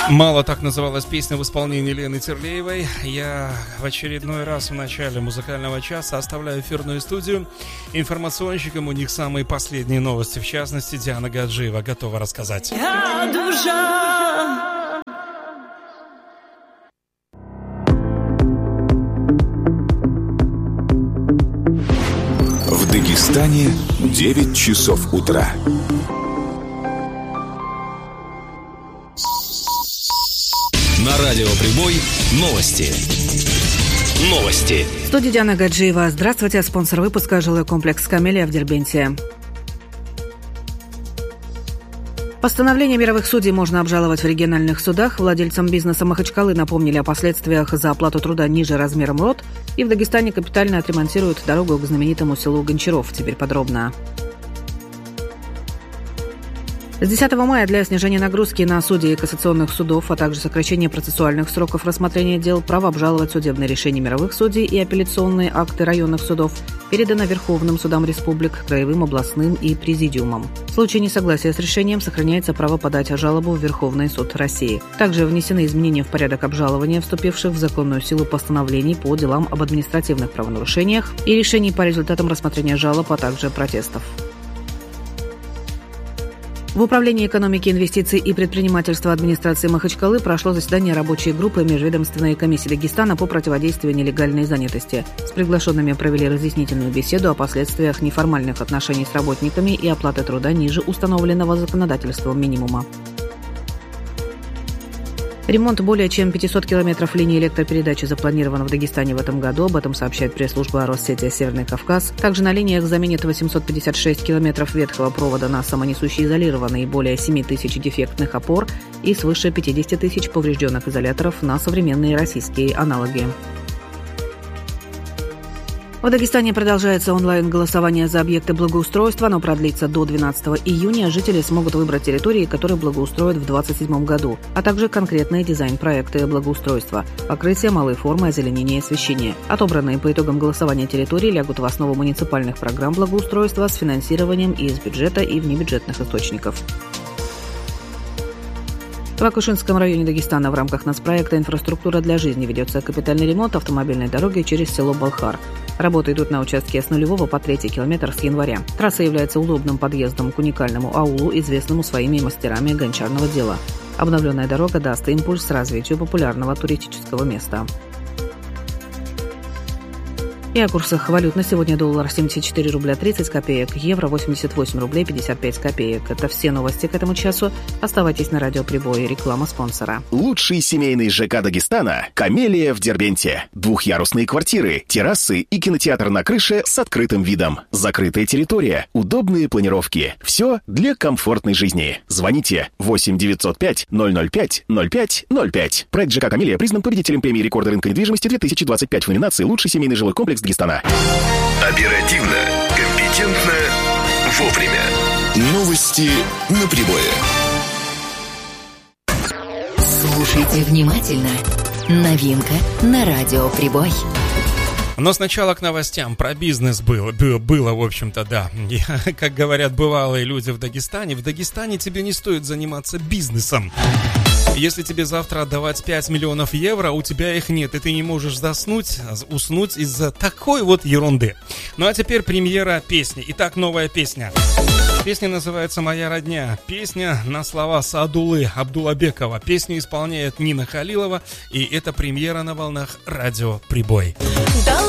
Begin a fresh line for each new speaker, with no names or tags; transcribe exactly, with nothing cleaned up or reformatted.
«Мало» так называлась песня в исполнении Лены Терлеевой. Я в очередной раз в начале музыкального часа оставляю эфирную студию информационщикам. У них самые последние новости. В частности, Диана Гаджиева готова рассказать.
Я душа.
В Дагестане девять часов утра.
На радио Прибой новости. Новости.
В студии Диана Гаджиева. Здравствуйте. Спонсор выпуска — жилой комплекс «Камелия» в Дербенте. Постановление мировых судей можно обжаловать в региональных судах. Владельцам бизнеса Махачкалы напомнили о последствиях за оплату труда ниже размером рот. И в Дагестане капитально отремонтируют дорогу к знаменитому селу Гончаров. Теперь подробно. С десятого мая для снижения нагрузки на судей кассационных судов, а также сокращения процессуальных сроков рассмотрения дел, право обжаловать судебные решения мировых судей и апелляционные акты районных судов передано Верховным судам республик, краевым, областным и президиумам. В случае несогласия с решением сохраняется право подать жалобу в Верховный суд России. Также внесены изменения в порядок обжалования вступивших в законную силу постановлений по делам об административных правонарушениях и решений по результатам рассмотрения жалоб, а также протестов. В Управлении экономики, инвестиций и предпринимательства администрации Махачкалы прошло заседание рабочей группы Межведомственной комиссии Дагестана по противодействию нелегальной занятости. С приглашенными провели разъяснительную беседу о последствиях неформальных отношений с работниками и оплаты труда ниже установленного законодательством минимума. Ремонт более чем пятьсот километров линии электропередачи запланирован в Дагестане в этом году. Об этом сообщает пресс-служба Россети «Северный Кавказ». Также на линиях заменят восемьсот пятьдесят шесть километров ветхого провода на самонесущие изолированные, более семь тысяч дефектных опор и свыше пятьдесят тысяч поврежденных изоляторов на современные российские аналоги. В Дагестане продолжается онлайн-голосование за объекты благоустройства. Оно продлится до двенадцатого июня. Жители смогут выбрать территории, которые благоустроят в две тысячи двадцать седьмом году, а также конкретные дизайн-проекты благоустройства, покрытие, малые формы, озеленение и освещение. Отобранные по итогам голосования территории лягут в основу муниципальных программ благоустройства с финансированием и из бюджета, и внебюджетных источников. В Акушинском районе Дагестана в рамках нацпроекта «Инфраструктура для жизни» ведется капитальный ремонт автомобильной дороги через село Балхар. Работы идут на участке с нулевого по третий километр с января. Трасса является удобным подъездом к уникальному аулу, известному своими мастерами гончарного дела. Обновленная дорога даст импульс развитию популярного туристического места. И о курсах валют на сегодня: доллар семьдесят четыре рубля тридцать копеек, евро восемьдесят восемь рублей пятьдесят пять копеек. Это все новости к этому часу. Оставайтесь на радио Прибой. Реклама спонсора.
Лучший семейный ЖК Дагестана — «Камелия» в Дербенте. Двухъярусные квартиры, террасы и кинотеатр на крыше с открытым видом. Закрытая территория, удобные планировки. Все для комфортной жизни. Звоните восемь девятьсот пять ноль ноль пять ноль пять ноль пять. Проект ЖК «Камелия» признан победителем премии «Рекорды рынка недвижимости» две тысячи двадцать пять в номинации «Лучший семейный жилой комплекс Дагестана».
Оперативно, компетентно, вовремя. Новости на Прибое.
Слушайте внимательно. Новинка на радио Прибой.
Но сначала к новостям. Про бизнес было, было, было в общем-то, да. Я, как говорят бывалые люди в Дагестане, в Дагестане тебе не стоит заниматься бизнесом. Если тебе завтра отдавать пять миллионов евро, у тебя их нет, и ты не можешь заснуть, уснуть из-за такой вот ерунды. Ну а теперь премьера песни. Итак, новая песня. Песня называется «Моя родня». Песня на слова Саадулы Абдулабекова. Песню исполняет Нина Халилова, и это премьера на волнах радио Прибой.